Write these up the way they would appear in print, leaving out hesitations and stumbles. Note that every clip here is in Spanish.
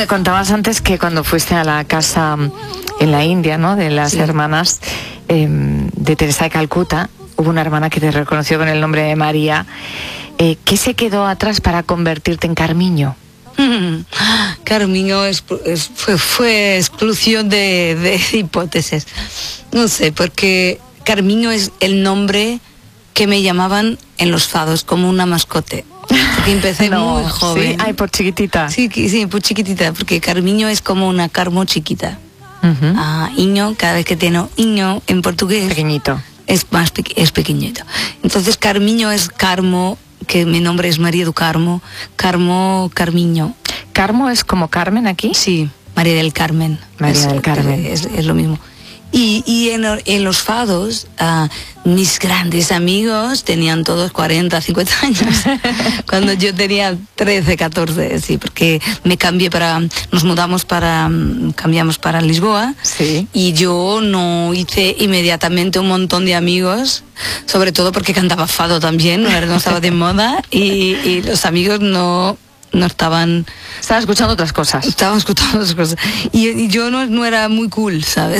Me contabas antes que cuando fuiste a la casa en la India, ¿no?, de las hermanas de Teresa de Calcuta, hubo una hermana que te reconoció con el nombre de María. ¿Qué se quedó atrás para convertirte en Carmiño? Carmiño fue exclusión de hipótesis. No sé, porque Carmiño es el nombre que me llamaban en los fados, como una mascote. Porque empecé muy joven. ¿Sí? Ay, por chiquitita. Sí, por chiquitita, porque Carmiño es como una carmo chiquita. Iño, cada vez que tengo iño en portugués... Pequeñito. Es pequeñito. Entonces Carmiño es Carmo, que mi nombre es María do Carmo. Carmiño. ¿Carmo es como Carmen aquí? Sí, María del Carmen. María del Carmen. Es lo mismo. Y en los fados, mis grandes amigos tenían todos 40, 50 años. Cuando yo tenía 13, 14, sí, porque cambiamos para Lisboa. Sí. Y yo no hice inmediatamente un montón de amigos, sobre todo porque cantaba fado también, no estaba de moda, y los amigos no estaban... Estaba escuchando otras cosas. Estaban escuchando otras cosas. Y yo no era muy cool, ¿sabes?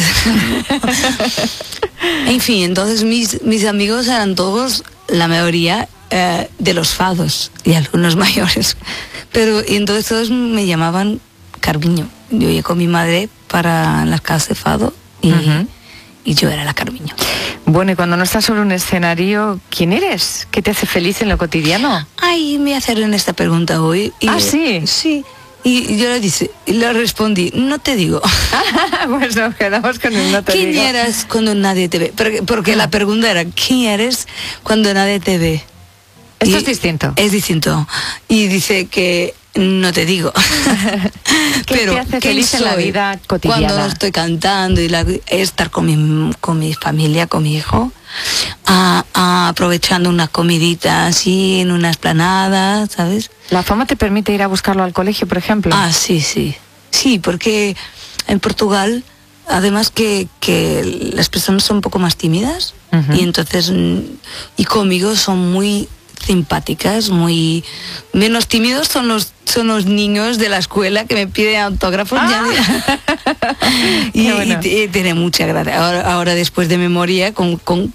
En fin, entonces mis amigos eran todos, la mayoría, de los fados, y algunos mayores. Y entonces todos me llamaban Carmiño. Yo iba con mi madre para las casas de fado y yo era la Carmiño. Bueno, y cuando no estás sobre un escenario, ¿quién eres? ¿Qué te hace feliz en lo cotidiano? Ay, me hicieron esta pregunta hoy. ¿Sí? Sí. Y yo le respondí, no te digo. Pues nos quedamos con el no te ¿Quién digo. eres cuando nadie te ve? Porque la pregunta era, ¿quién eres cuando nadie te ve? Esto es distinto. Es distinto. Y dice que no te digo. ¿Qué te hace feliz en la vida cotidiana? Cuando estoy cantando y estar con mi familia, con mi hijo, aprovechando una comidita así en una explanada, ¿sabes? ¿La fama te permite ir a buscarlo al colegio, por ejemplo? Sí. Sí, porque en Portugal, además que las personas son un poco más tímidas, y entonces, y conmigo son muy simpáticas, muy menos tímidos son los niños de la escuela que me piden autógrafos. Y tiene mucha gracia. Ahora después de memoria, con